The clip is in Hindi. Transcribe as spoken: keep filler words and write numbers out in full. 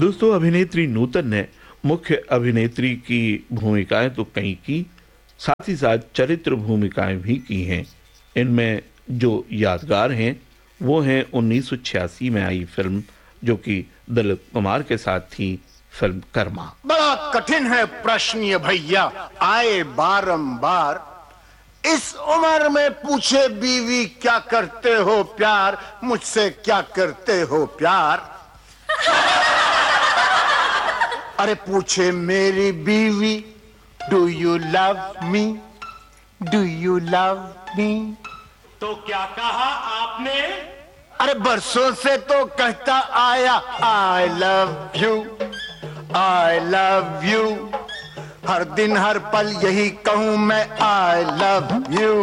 दोस्तों, अभिनेत्री नूतन ने मुख्य अभिनेत्री की भूमिकाएं तो कई की, साथ ही साथ चरित्र भूमिकाएं भी की हैं। इनमें जो यादगार हैं वो हैं उन्नीस सौ छियासी में आई फिल्म जो कि दिलीप कुमार के साथ थी, फिल्म कर्मा। बड़ा कठिन है प्रश्न ये भैया, आए बारंबार। इस उम्र में पूछे बीवी क्या करते हो प्यार, मुझसे क्या करते हो प्यार। अरे पूछे मेरी बीवी, do you love me, do you love me. तो क्या कहा आपने? अरे बरसों से तो कहता आया I love you, I love you. हर दिन हर पल यही कहूं मैं आई लव यू।